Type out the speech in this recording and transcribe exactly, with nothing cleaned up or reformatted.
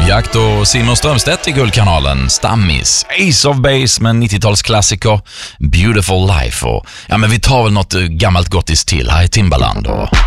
Jakt och Simon Strömstedt i Guldkanalen. Stammis, Ace of Base med nittiotalsklassiker Beautiful Life. Och, ja, men vi tar väl något gammalt gottis till. Här är Timbaland och